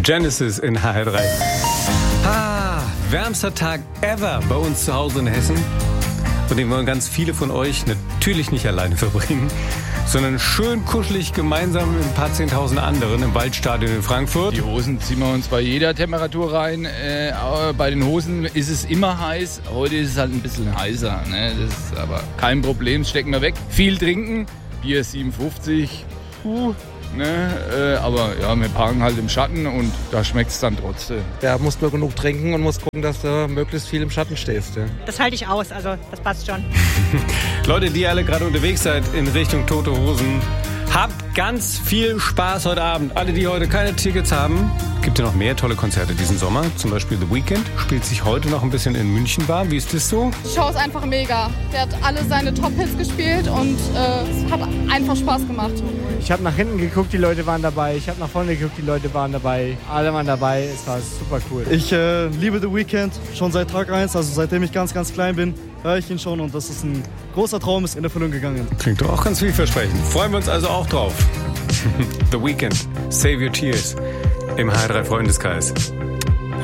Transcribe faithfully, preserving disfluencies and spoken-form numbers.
Genesis in H R drei. Ah, wärmster Tag ever bei uns zu Hause in Hessen. Und den wollen ganz viele von euch natürlich nicht alleine verbringen, sondern schön kuschelig gemeinsam mit ein paar zehntausend anderen im Waldstadion in Frankfurt. Die Hosen ziehen wir uns bei jeder Temperatur rein. Äh, bei den Hosen ist es immer heiß. Heute ist es halt ein bisschen heißer. Ne? Das ist aber kein Problem, das stecken wir weg. Viel trinken, Bier sieben fünfzig. Uh. Ne, äh, aber ja, wir parken halt im Schatten und da schmeckt es dann trotzdem. Ja, musst nur genug trinken und musst gucken, dass du möglichst viel im Schatten stehst. Ja. Das halte ich aus, also das passt schon. Leute, die alle gerade unterwegs seid in Richtung Tote Hosen, habt ganz viel Spaß heute Abend. Alle, die heute keine Tickets haben, gibt ja noch mehr tolle Konzerte diesen Sommer. Zum Beispiel The Weeknd spielt sich heute noch ein bisschen in München warm. Wie ist das so? Die Show ist einfach mega. Der hat alle seine Top-Hits gespielt und äh, es hat einfach Spaß gemacht. Ich habe nach hinten geguckt, die Leute waren dabei. Ich habe nach vorne geguckt, die Leute waren dabei. Alle waren dabei, es war super cool. Ich äh, liebe The Weeknd schon seit Tag eins, also seitdem ich ganz, ganz klein bin, höre ich ihn schon und das ist ein großer Traum, ist in Erfüllung gegangen. Klingt doch auch ganz vielversprechend. Freuen wir uns also auch drauf. The Weeknd, Save Your Tears im H R drei Freundeskreis.